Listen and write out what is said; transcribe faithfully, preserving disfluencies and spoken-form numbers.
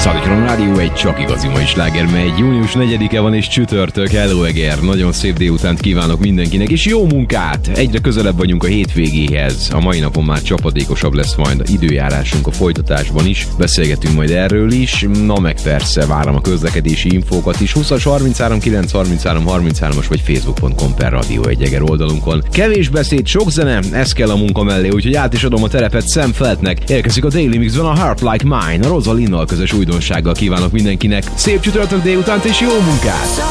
Szadikron Rádió egy csak igazi mai sláger megy. június negyedike van és csütörtök. Hello Eger. Nagyon szép délutánt kívánok mindenkinek, és jó munkát! Egyre közelebb vagyunk a hétvégéhez. A mai napon már csapadékosabb lesz majd a időjárásunk a folytatásban is. Beszélgetünk majd erről is. Na meg persze várom a közlekedési infókat is. húszas harminchárom kilenc harminchárom harminchárom-as vagy facebook pont com per Rádió egy Eger oldalunkon. Kevés beszéd, sok zene, ez kell a munka mellé, úgyhogy át is adom a terepet Sam Feltnek. Érkezik a Daily Mixben a Heart Like Mine, a Rosalinnal közös újdonsággal kívánok mindenkinek. Szép csütörtök délutánt és jó munkát!